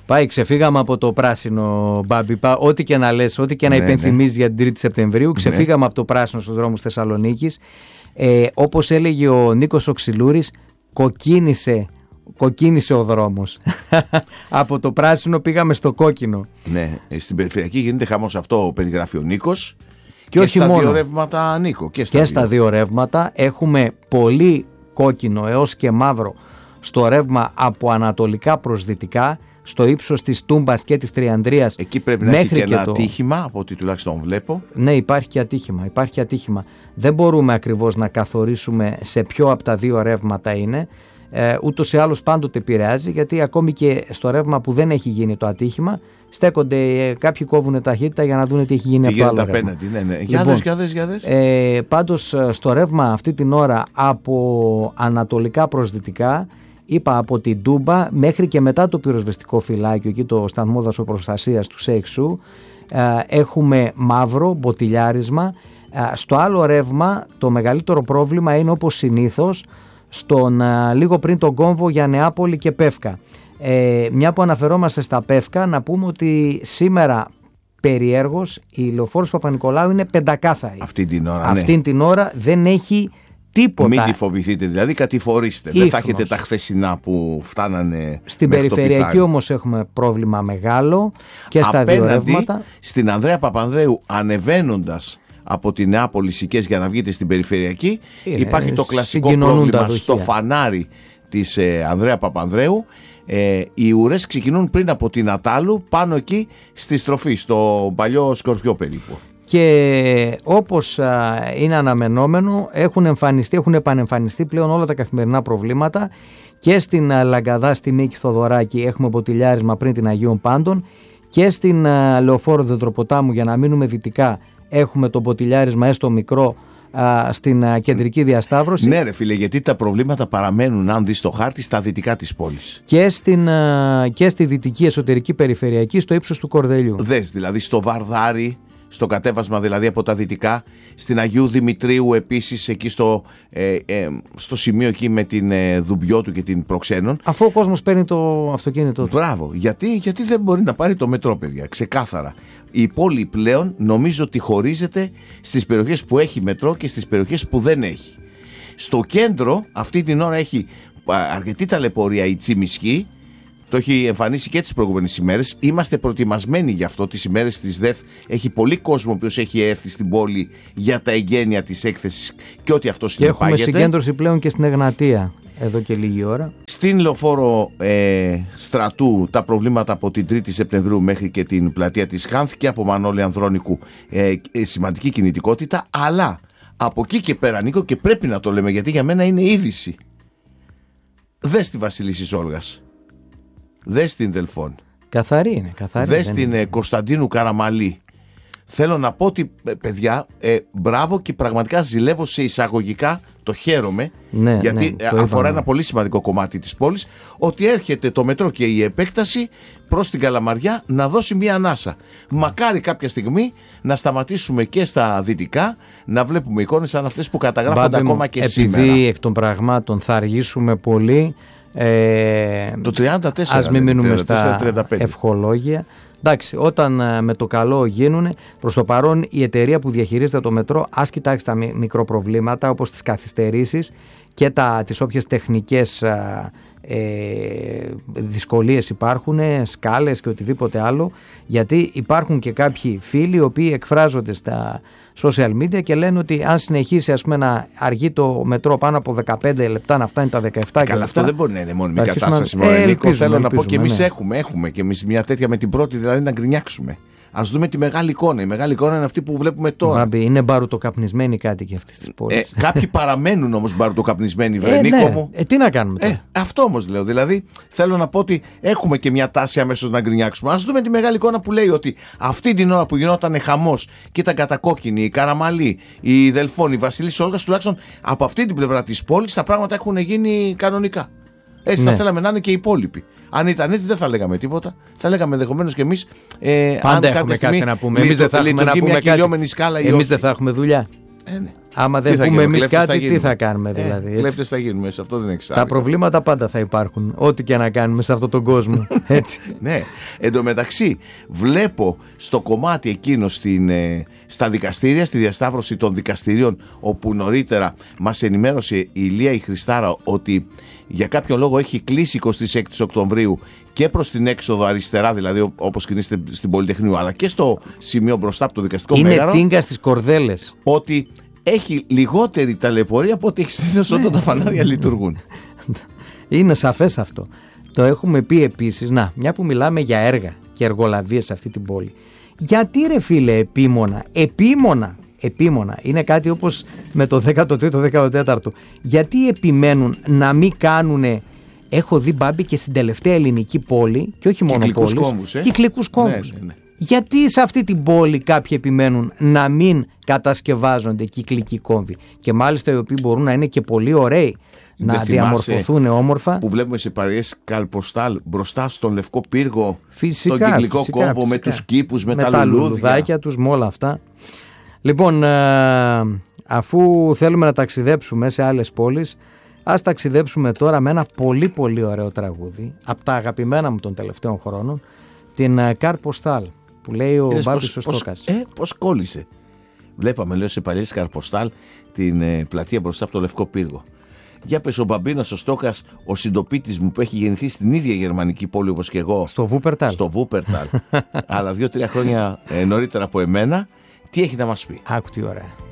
Πάει, ξεφύγαμε από το πράσινο, Μπάμπη. Ό,τι και να λες, ό,τι και να υπενθυμίζεις για την 3η Σεπτεμβρίου, ξεφύγαμε από το πράσινο στους δρόμους Θεσσαλονίκης. Όπως έλεγε ο Νίκος ο Ξυλούρης, κοκκίνησε ο δρόμος. Από το πράσινο πήγαμε στο κόκκινο. Ναι, στην περιφερειακή γίνεται χαμός, αυτό περιγράφει ο Νίκος. Και όχι στα μόνο. δύο ρεύματα, Νίκο. Και στα δύο ρεύματα έχουμε πολύ κόκκινο έως και μαύρο στο ρεύμα από ανατολικά προς δυτικά, στο ύψος της Τούμπας και της Τριανδρίας. Εκεί πρέπει να έχει και ένα ατύχημα, από ό,τι τουλάχιστον βλέπω. Ναι, υπάρχει και ατύχημα. Δεν μπορούμε ακριβώς να καθορίσουμε σε ποιο από τα δύο ρεύματα είναι. Ούτως ή άλλως πάντοτε επηρεάζει, γιατί ακόμη και στο ρεύμα που δεν έχει γίνει το ατύχημα, στέκονται κάποιοι, κόβουν ταχύτητα για να δουν τι έχει γίνει από το άλλο ρεύμα. Ναι. Για δες. Πάντως στο ρεύμα αυτή την ώρα από ανατολικά προς δυτικά, είπα από την Τούμπα μέχρι και μετά το πυροσβεστικό φυλάκιο, εκεί το σταθμό δασοπροστασίας του ΣΕΙΞΟΥ, έχουμε μαύρο μποτιλιάρισμα. Στο άλλο ρεύμα το μεγαλύτερο πρόβλημα είναι, όπως συνήθως, λίγο πριν τον κόμβο για Νεάπολη και Πεύκα. Μια που αναφερόμαστε στα Πεύκα, να πούμε ότι σήμερα περιέργως η λεωφόρος Παπα-Νικολάου είναι πεντακάθαρη. Αυτήν την ώρα δεν έχει τίποτα. Μην τη φοβηθείτε, δηλαδή κατηφορήστε. Δεν θα έχετε τα χθεσινά που φτάνανε. Στην περιφερειακή όμως έχουμε πρόβλημα μεγάλο και στα δύο ρεύματα. Στην Ανδρέα Παπανδρέου, ανεβαίνοντας από τη Νεάπολη Σικές για να βγείτε στην περιφερειακή, υπάρχει το κλασικό πρόβλημα στο φανάρι της Ανδρέα Παπανδρέου. Οι ουρές ξεκινούν πριν από την Ατάλου, πάνω εκεί στη στροφή, στο παλιό Σκορπιό περίπου. Και όπως είναι αναμενόμενο, έχουν επανεμφανιστεί πλέον όλα τα καθημερινά προβλήματα. Και στην Λαγκαδά, στη Μίκη Θοδωράκη, έχουμε μποτιλιάρισμα πριν την Αγίων Πάντων, και στην Λεωφόρο Δεντροποτάμου, για να μείνουμε δυτικά, έχουμε το μποτιλιάρισμα έστω μικρό στην κεντρική διασταύρωση. Ναι ρε φίλε, γιατί τα προβλήματα παραμένουν, αν δεις το χάρτη, στα δυτικά της πόλης. Και στη δυτική εσωτερική περιφερειακή, στο ύψος του Κορδελιού. Δες, δηλαδή στο Βαρδάρι, στο κατέβασμα δηλαδή από τα δυτικά, στην Αγίου Δημητρίου επίσης, εκεί στο σημείο εκεί με την Δουμπιώτου και την Προξένων. Αφού ο κόσμος παίρνει το αυτοκίνητο του. Μπράβο, γιατί δεν μπορεί να πάρει το μετρό, παιδιά, ξεκάθαρα. Η πόλη πλέον νομίζω ότι χωρίζεται στις περιοχές που έχει μετρό και στις περιοχές που δεν έχει. Στο κέντρο αυτή την ώρα έχει αρκετή ταλαιπωρία η Τσιμισκή. Το έχει εμφανίσει και τις προηγούμενες ημέρες. Είμαστε προετοιμασμένοι γι' αυτό. Τις ημέρες της ΔΕΘ έχει πολύ κόσμο ο οποίος έχει έρθει στην πόλη για τα εγγένεια της έκθεσης και ό,τι αυτό συνεπάγεται. Και έχουμε συγκέντρωση πλέον και στην Εγνατία εδώ και λίγη ώρα. Στην Λεωφόρο Στρατού τα προβλήματα από την 3η Σεπτεμβρίου μέχρι και την πλατεία της Χάνθη, από Μανώλη Ανδρώνικου σημαντική κινητικότητα, αλλά από εκεί και πέρα, Νίκο, και πρέπει να το λέμε γιατί για μένα είναι είδηση. Δες τη Βασιλίσσης Όλγας. Δες την Δελφών. Καθαρή είναι. Δες την Κωνσταντίνου Καραμαλή. Θέλω να πω ότι, παιδιά, μπράβο, και πραγματικά ζηλεύω σε εισαγωγικά, το χαίρομαι, γιατί αφορά ένα πολύ σημαντικό κομμάτι της πόλης, ότι έρχεται το μετρό και η επέκταση προς την Καλαμαριά να δώσει μια ανάσα. Μακάρι κάποια στιγμή να σταματήσουμε και στα δυτικά, να βλέπουμε εικόνες σαν αυτές που καταγράφονται ακόμα και σήμερα. Επειδή εκ των πραγμάτων θα αργήσουμε πολύ, το 34, ας μην μείνουμε στα 35. ευχολόγια. Εντάξει, όταν με το καλό γίνουν, προς το παρόν η εταιρεία που διαχειρίζεται το μετρό, ας κοιτάξει τα μικροπροβλήματα όπως τις καθυστερήσεις και τις όποιες τεχνικές δυσκολίες υπάρχουν, σκάλες και οτιδήποτε άλλο, γιατί υπάρχουν και κάποιοι φίλοι οι οποίοι εκφράζονται στα social media και λένε ότι αν συνεχίσει, ας πούμε, να αργεί το μετρό πάνω από 15 λεπτά, να φτάνει τα 17 και καλά, αυτό δεν μπορεί να είναι μόνιμη κατάσταση. Θέλω να πω και εμείς έχουμε και εμείς μια τέτοια με την πρώτη, δηλαδή να γκρινιάξουμε. Ας δούμε τη μεγάλη εικόνα. Η μεγάλη εικόνα είναι αυτή που βλέπουμε τώρα. Μπάμπη, είναι μπαρουτοκαπνισμένοι κάτι και αυτές τις πόλεις. Κάποιοι παραμένουν όμως μπαρουτοκαπνισμένοι, Νίκο μου. Τι να κάνουμε τώρα. Αυτό όμως λέω. Δηλαδή θέλω να πω ότι έχουμε και μια τάση αμέσως να γκρινιάξουμε. Ας δούμε τη μεγάλη εικόνα που λέει ότι αυτή την ώρα που γινόταν χαμός και ήταν κατακόκκινη, η Καραμαλή, η Δελφών, η Βασιλίσσης Όλγας, τουλάχιστον από αυτή την πλευρά της πόλης τα πράγματα έχουν γίνει κανονικά. Έτσι θα θέλαμε να είναι και οι υπόλοιποι. Αν ήταν έτσι δεν θα λέγαμε τίποτα. Θα λέγαμε ενδεχομένως και εμείς. Πάντα έχουμε κάτι να πούμε. Εμείς δεν θα έχουμε να πούμε κάτι. Σκάλα, εμείς δεν θα έχουμε δουλειά. Άμα δεν πούμε εμείς κάτι, τι θα κάνουμε δηλαδή. Κλέφτες θα γίνουμε, σε αυτό δεν έχει Τα προβλήματα πάντα θα υπάρχουν. Ό,τι και να κάνουμε σε αυτόν τον κόσμο. Έτσι. Ναι. Εν τω μεταξύ, βλέπω στο κομμάτι εκείνο στα δικαστήρια, στη διασταύρωση των δικαστηρίων, όπου νωρίτερα μας ενημέρωσε η Ηλία η Χριστάρα ότι για κάποιο λόγο έχει κλείσει 26 Οκτωβρίου και προς την έξοδο αριστερά, δηλαδή όπως κινείστε στην Πολυτεχνείου, αλλά και στο σημείο μπροστά από το δικαστικό μέγαρο. Είναι τίγκα στις κορδέλες. Ότι έχει λιγότερη ταλαιπωρία από ό,τι έχει συνήθως όταν τα φανάρια λειτουργούν. Είναι σαφές αυτό. Το έχουμε πει επίσης, μια που μιλάμε για έργα και εργολαβίες σε αυτή την πόλη. Γιατί ρε φίλε επίμονα, είναι κάτι όπως με το 13ο-14ο. Γιατί επιμένουν να μην κάνουνε, έχω δει Μπάμπη και στην τελευταία ελληνική πόλη, και όχι μόνο πόλεις, κυκλικούς κόμβους. Ναι. Γιατί σε αυτή την πόλη κάποιοι επιμένουν να μην κατασκευάζονται κυκλικοί κόμβοι, και μάλιστα οι οποίοι μπορούν να είναι και πολύ ωραίοι, να διαμορφωθούν όμορφα. Που βλέπουμε σε παρείες καλποστάλ μπροστά στον Λευκό Πύργο, τον κυκλικό κόμβο με τους κήπους, με τα λουλούδια τους, με όλα αυτά. Λοιπόν, αφού θέλουμε να ταξιδέψουμε σε άλλες πόλεις, ας ταξιδέψουμε τώρα με ένα πολύ πολύ ωραίο τραγούδι, από τα αγαπημένα μου των τελευταίων χρόνων, την Carte Postale, που λέει ο Μπάμπης ο Στόκας. Πώς κόλλησε. Βλέπαμε, λέω, σε παλιές Carte Postale την πλατεία μπροστά από το Λευκό Πύργο. Για πες, ο Μπαμπίνος ο Στόκας, ο συντοπίτης μου που έχει γεννηθεί στην ίδια γερμανική πόλη όπως και εγώ. Στο Βούπερταλ. Αλλά 2-3 χρόνια νωρίτερα από εμένα, τι έχει να μας πει. Άκου τι ωραία.